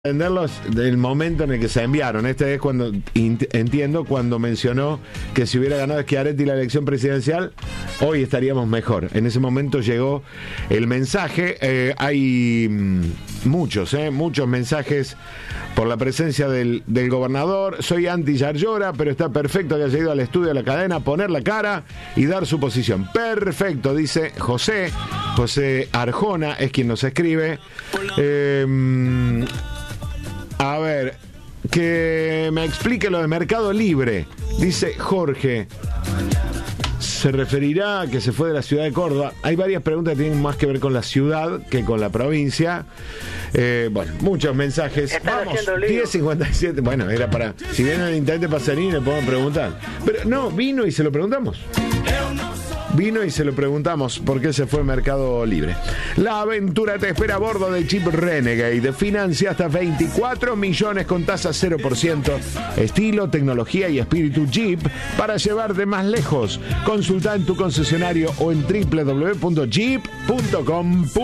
entenderlos del momento en el que se enviaron. Este es cuando entiendo cuando mencionó que si hubiera ganado Schiaretti la elección presidencial, hoy estaríamos mejor. En ese momento llegó el mensaje. Hay muchos mensajes por la presencia del gobernador. Soy anti Yarlora, pero está perfecto que haya ido al estudio de la cadena a poner la cara y dar su posición. Perfecto, dice José Arjona, es quien nos escribe. A ver, que me explique lo de Mercado Libre, dice Jorge. ¿Se referirá a que se fue de la ciudad de Córdoba? Hay varias preguntas que tienen más que ver con la ciudad que con la provincia. Bueno, muchos mensajes. Vamos, 10:57. Bueno, era para... Si viene el intendente Pasarini le podemos preguntar. Pero no, vino y se lo preguntamos. Por qué se fue Mercado Libre. La aventura te espera a bordo del Jeep Renegade. Financia hasta 24 millones con tasa 0%. Estilo, tecnología y espíritu Jeep para llevarte más lejos. Consulta en tu concesionario o en www.jeep.com.